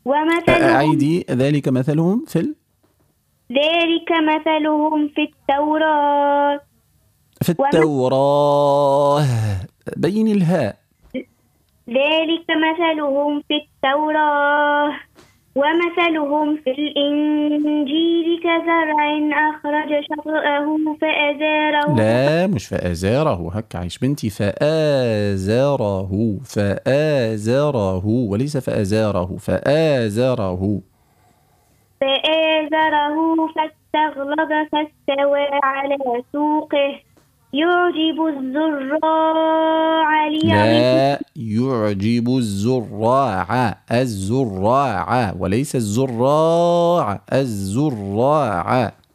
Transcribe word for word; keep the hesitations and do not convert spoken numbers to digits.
ومثلهم أعيدي ذلك مثلهم في ال... ذلك مثلهم في التوراة في التوراة. بين الهاء. ذلك مثلهم في التوراة ومثلهم في الإنجيل كزرع أخرج شطأه فأزاره لا مش فآزاره، هك عيش بنتي، فآزره فآزره وليس فآزاره، فآزره. فآزره فاستغلظ فاستوى على سوقه يعجب الزراع ليغيظ لا يعجب الزراع، الزراع وليس الزراع، الزراع.